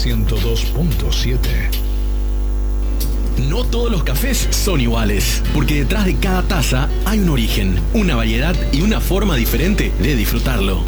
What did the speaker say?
102.7. No todos los cafés son iguales, porque detrás de cada taza hay un origen, una variedad y una forma diferente de disfrutarlo.